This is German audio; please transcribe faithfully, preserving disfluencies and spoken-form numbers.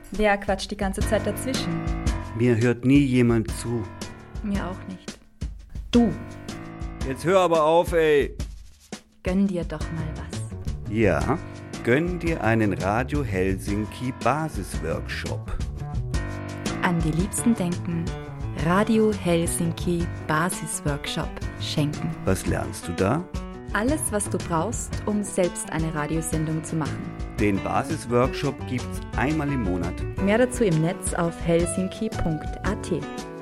Wer quatscht die ganze Zeit dazwischen? Mir hört nie jemand zu. Mir auch nicht. Du. Jetzt hör aber auf, ey. Gönn dir doch mal was. Ja, gönn dir einen Radio Helsinki Basisworkshop. An die Liebsten denken. Radio Helsinki Basisworkshop schenken. Was lernst du da? Alles, was du brauchst, um selbst eine Radiosendung zu machen. Den Basisworkshop gibt's einmal im Monat. Mehr dazu im Netz auf helsinki punkt a t.